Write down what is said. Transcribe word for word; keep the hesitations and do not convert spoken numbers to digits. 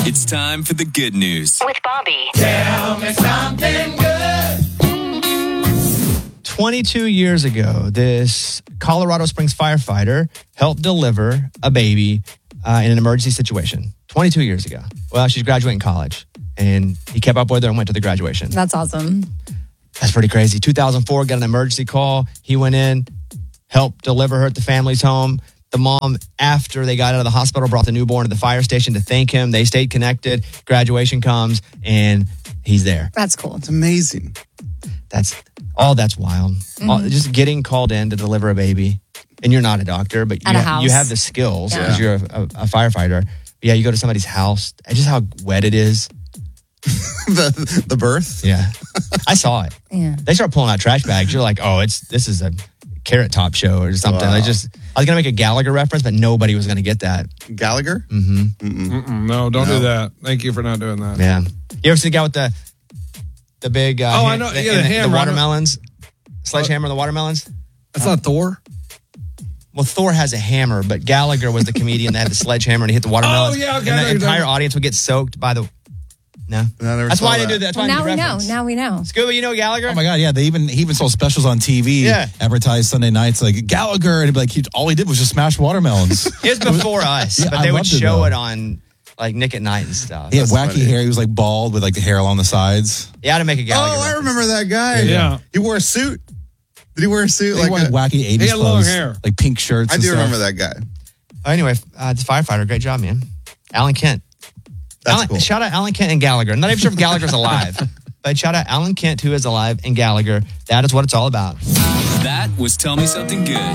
It's time for the good news. With Bobby. Tell me something good. twenty-two years ago, this Colorado Springs firefighter helped deliver a baby uh, in an emergency situation. twenty-two years ago. Well, she's graduating college, and he kept up with her and went to the graduation. That's awesome. That's pretty crazy. two thousand four, got an emergency call. He went in, helped deliver her at the family's home. The mom, after they got out of the hospital, brought the newborn to the fire station to thank him. They stayed connected. Graduation comes, and he's there. That's cool. It's amazing. That's all. That's wild. Mm-hmm. All, just getting called in to deliver a baby, and you're not a doctor, but At you, a ha- house. you have the skills Yeah. because you're a, a, a firefighter. But yeah, you go to somebody's house. and Just how wet it is. the the birth. Yeah, I saw it. Yeah. They start pulling out trash bags. You're like, oh, it's this is a Carrot Top show or something. Wow. I just I was gonna make a Gallagher reference, but nobody was gonna get that. Gallagher? Mm-mm, no, don't No. do that. Thank you for not doing that. Yeah. You ever see the guy with the the big uh, Oh, I hand- know. the, Yeah, the and hammer. the watermelons, sledgehammer, and the watermelons. That's not Thor. Well, Thor has a hammer, but Gallagher was the comedian that had the sledgehammer and he hit the watermelons. Oh, yeah, okay, I know And the you're entire talking- audience would get soaked by the. No, No, I never that's saw why I didn't that. do that. That's Well, why I now we didn't know. reference. Now we know. Scuba, you know Gallagher? Oh my God, yeah. They even he even saw specials on T V. Yeah. Advertised Sunday nights like Gallagher, and he'd be like, he, all he did was just smash watermelons. It was before us, Yeah, but I they would loved it, show though. it on like Nick at Night and stuff. He had Yeah, wacky funny. hair. He was like bald with like the hair along the sides. I had to make a Oh, Gallagher. I reference. remember that guy. Yeah. He wore a suit. Did he wear a suit? He Like wore a, wacky eighties He had long clothes, hair. like pink shirts. I and do stuff. remember that guy. Oh, anyway, uh, it's firefighter. Great job, man. Alan Kent. That's Alan, cool. Shout out Alan Kent and Gallagher. I'm not even sure if Gallagher's alive, but shout out Alan Kent, who is alive, and Gallagher. That is what it's all about. That was Tell Me Something Good.